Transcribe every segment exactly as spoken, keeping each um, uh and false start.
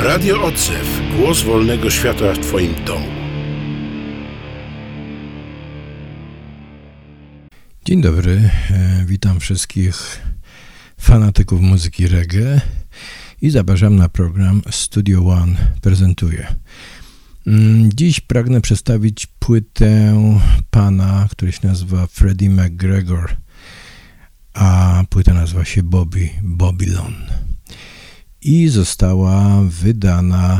Radio Odzew. Głos wolnego świata w Twoim domu. Dzień dobry. Witam wszystkich fanatyków muzyki reggae i zapraszam na program Studio One prezentuje. Dziś pragnę przedstawić płytę pana, który się nazywa Freddie McGregor, a płyta nazywa się Bobby Babylon i została wydana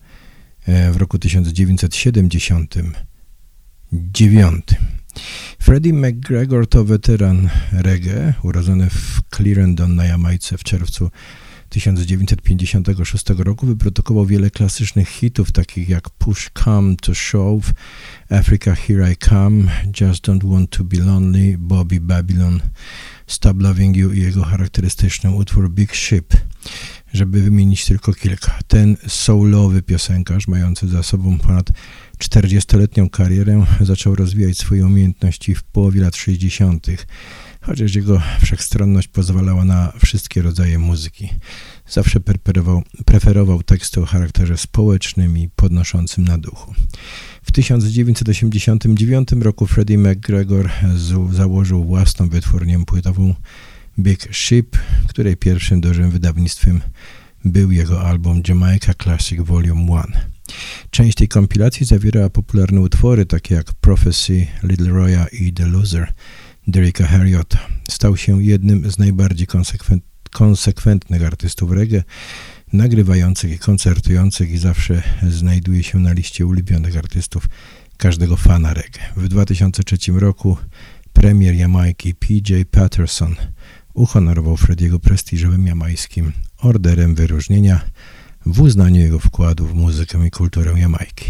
w roku tysiąc dziewięćset siedemdziesiątym dziewiątym. Freddie McGregor to weteran reggae, urodzony w Clarendon na Jamajce w czerwcu tysiąc dziewięćset pięćdziesiątego szóstego roku. Wyprodukował wiele klasycznych hitów, takich jak Push Come to Shove, Africa Here I Come, Just Don't Want to Be Lonely, Bobby Babylon, Stop Loving You i jego charakterystyczny utwór Big Ship, żeby wymienić tylko kilka. Ten soulowy piosenkarz, mający za sobą ponad czterdziestoletnią karierę, zaczął rozwijać swoje umiejętności w połowie lat sześćdziesiątych, chociaż jego wszechstronność pozwalała na wszystkie rodzaje muzyki. Zawsze preferował, preferował teksty o charakterze społecznym i podnoszącym na duchu. W tysiąc dziewięćset osiemdziesiątym dziewiątym roku Freddie McGregor z, założył własną wytwórnię płytową Big Ship, której pierwszym dużym wydawnictwem był jego album Jamaica Classic Volume jeden. Część tej kompilacji zawierała popularne utwory takie jak Prophecy, Little Roya i The Loser Derricka Harriota. Stał się jednym z najbardziej konsekwent, konsekwentnych artystów reggae, nagrywających i koncertujących, i zawsze znajduje się na liście ulubionych artystów każdego fana reggae. W dwa tysiące trzecim roku premier Jamajki P J Patterson uhonorował Freddiego prestiżowym jamajskim orderem wyróżnienia w uznaniu jego wkładu w muzykę i kulturę Jamajki.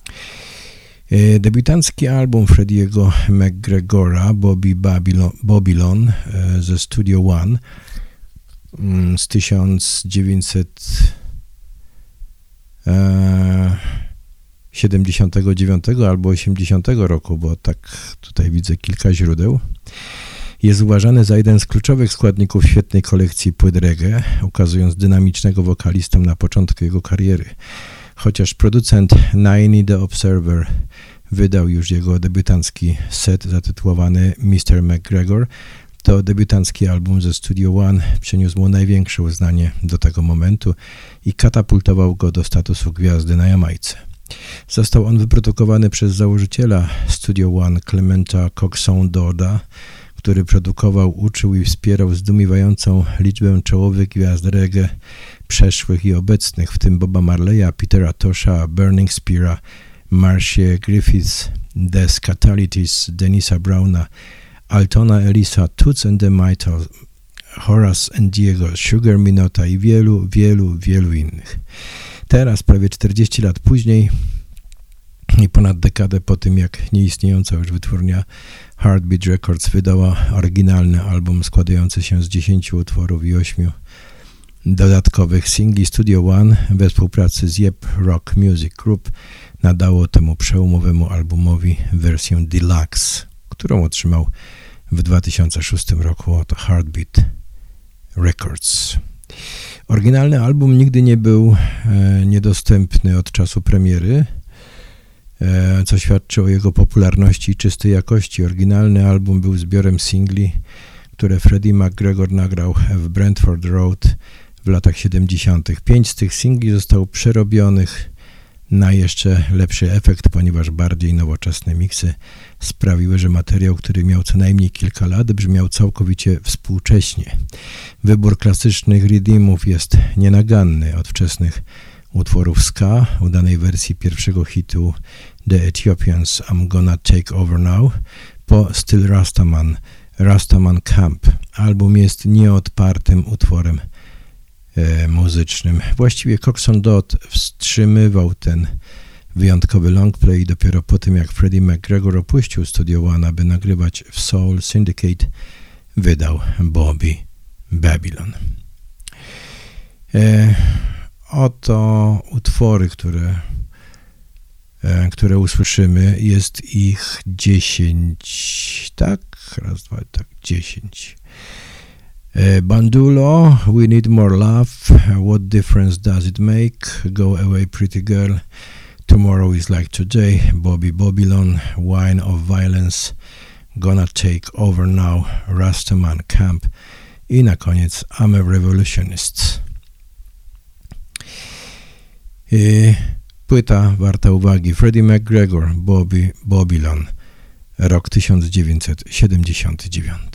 Debiutancki album Freddiego McGregora Bobby Babylon, Babylon ze Studio One z tysiąc dziewięćset siedemdziesiątego dziewiątego albo osiemdziesiątego roku, bo tak tutaj widzę kilka źródeł, jest uważany za jeden z kluczowych składników świetnej kolekcji płyt reggae, ukazując dynamicznego wokalistę na początku jego kariery. Chociaż producent Nine The Observer wydał już jego debiutancki set zatytułowany mister McGregor, to debiutancki album ze Studio One przyniósł mu największe uznanie do tego momentu i katapultował go do statusu gwiazdy na Jamajce. Został on wyprodukowany przez założyciela Studio One Clementa Coxsone Doda, który produkował, uczył i wspierał zdumiewającą liczbę czołowych gwiazd reggae przeszłych i obecnych, w tym Boba Marleya, Petera Tosha, Burning Speara, Marcia Griffiths, The Skatalities, Denisa Browna, Altona Ellisa, Toots and the Maytals, Horace and Diego, Sugar Minota i wielu, wielu, wielu innych. Teraz, prawie czterdzieści lat później i ponad dekadę po tym, jak nieistniejąca już wytwórnia Heartbeat Records wydała oryginalny album składający się z dziesięciu utworów i ośmiu dodatkowych singli, Studio One we współpracy z Yep Rock Music Group nadało temu przełomowemu albumowi wersję deluxe, którą otrzymał w dwa tysiące szóstym roku od Heartbeat Records. Oryginalny album nigdy nie był e, niedostępny od czasu premiery, e, co świadczy o jego popularności i czystej jakości. Oryginalny album był zbiorem singli, które Freddie McGregor nagrał w Brentford Road w latach siedemdziesiątych. Pięć z tych singli zostało przerobionych na jeszcze lepszy efekt, ponieważ bardziej nowoczesne miksy sprawiły, że materiał, który miał co najmniej kilka lat, brzmiał całkowicie współcześnie. Wybór klasycznych rhythmów jest nienaganny, od wczesnych utworów ska, udanej wersji pierwszego hitu The Ethiopians I'm Gonna Take Over Now, po styl Rastaman, Rastaman Camp. Album jest nieodpartym utworem e, muzycznym. Właściwie Coxsone Dodd wstrzymywał ten wyjątkowy longplay dopiero po tym, jak Freddie McGregor opuścił Studio One, aby nagrywać w Soul Syndicate, wydał Bobby Babylon. E, oto utwory, które, e, które usłyszymy. Jest ich dziesięć, tak? Raz, dwa, tak, dziesięć. Bandulo, We Need More Love, What Difference Does It Make, Go Away Pretty Girl, Tomorrow is Like Today, Bobby Babylon, Wine of Violence, Gonna Take Over Now, Rastaman Camp i na koniec I'm a Revolutionist. I płyta warta uwagi. Freddie McGregor, Bobby Babylon, rok tysiąc dziewięćset siedemdziesiąty dziewiąty.